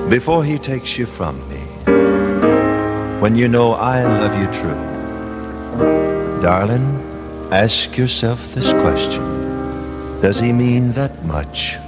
Before he takes you from me, when you know I love you true, darling, ask yourself this question: does he mean that much